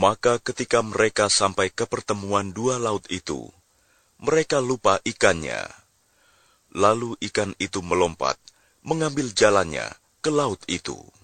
Maka ketika mereka sampai ke pertemuan dua laut itu, mereka lupa ikannya. Lalu ikan itu melompat, mengambil jalannya ke laut itu.